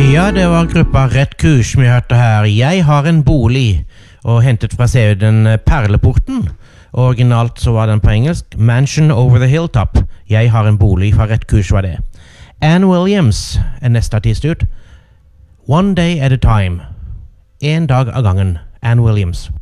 Ja, det var gruppa Rett Kurs vi hørte her. Jeg har en bolig, og hentet fra CD-en Perleporten. Originalt så var den på engelsk Mansion Over the Hilltop. Jeg har en bolig fra Rett Kurs var det. Ann Williams neste artist ut. One Day at a Time. En dag av gangen. Ann Williams.